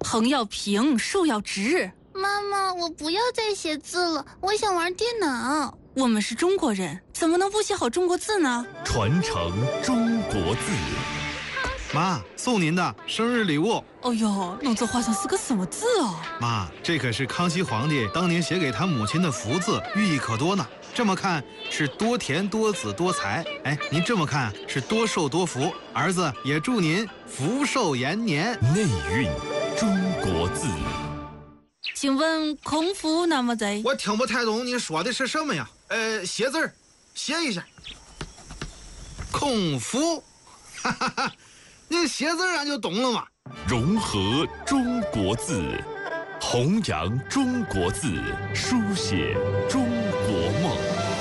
横要平，竖要直。 妈妈，我不要再写字了，我想玩电脑。 我们是中国人，怎么能不写好中国字呢？ 传承中国字。 妈，送您的生日礼物。 哦呦，弄这画上是个什么字哦？ 妈，这可是康熙皇帝当年写给他母亲的福字，寓意可多呢。这么看是多田多子多财，哎，您这么看是多寿多福。儿子也祝您福寿延年。 内蕴中国字。 请问空腹那么在？ 我听不太懂你说的是什么呀？写字儿，写一下。空腹，哈哈哈，你写字俺就懂了嘛。 融合中国字，弘扬中国字，书写中国梦。